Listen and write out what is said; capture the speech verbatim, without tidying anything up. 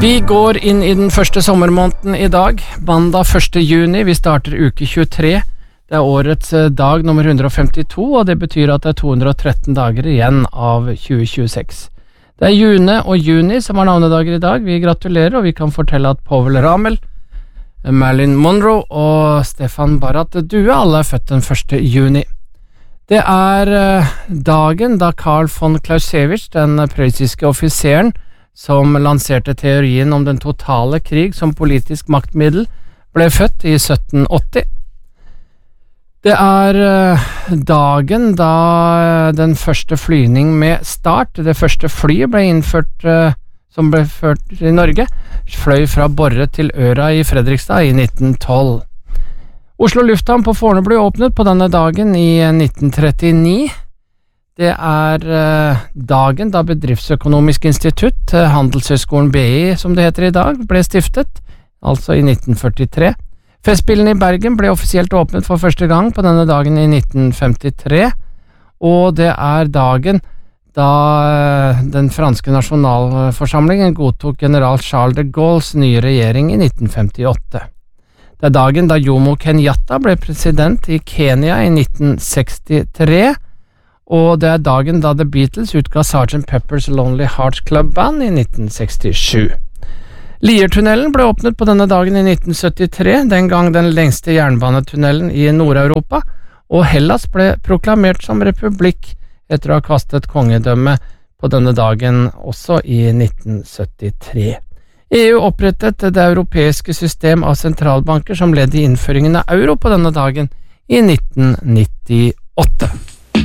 Vi går inn i den første sommermåneden i dag, mandag første juni. Vi starter uke tjuetre. Det er årets dag nummer hundre og femtito, og det betyr at det er to hundre og tretten dager igjen av tjue tjueseks. Det er June og Juni som har navnedager i dag. Vi gratulerer, og vi kan fortelle at Povel Ramel, Marilyn Monroe og Stefan Barrat Due alle er født den første juni. Det er dagen da Karl von Clausewitz, den prøyssiske offiseren, som lanserte teorien om den totale krig som politisk maktmiddel, ble født i sytten åtti. Det er dagen da den første flyvning med start, det første flyet ble innført, som ble ført i Norge, fløy fra Borre til Øra i Fredrikstad i nitten tolv. Oslo lufthavn på Fornebu åpnet på denne dagen i nitten trettini. Det er dagen da Bedriftsøkonomisk institutt, Handelshøyskolen B I som det heter i dag, ble stiftet, altså i nitten førtitre. Festspillene i Bergen ble offisielt åpnet for første gang på denne dagen i nitten femtitre, og det er dagen da den franske nasjonalforsamlingen godtok general Charles de Gaulles nye regjering i nitten femtiåtte. Det er dagen da Jomo Kenyatta ble president i Kenya i nitten sekstitre, og det er dagen da The Beatles utga sergeant Pepper's Lonely Hearts Club Band i nitten sekstisju. Liertunnelen ble åpnet på denne dagen i nitten syttitre, den gang den lengste jernbanetunnelen i Nord-Europa, og Hellas ble proklamert som republikk etter å ha kastet kongedømme på denne dagen også i nitten syttitre. E U opprettet det europeiske system av sentralbanker som ledd i innføringen av euro på denne dagen i nitten nittiåtte.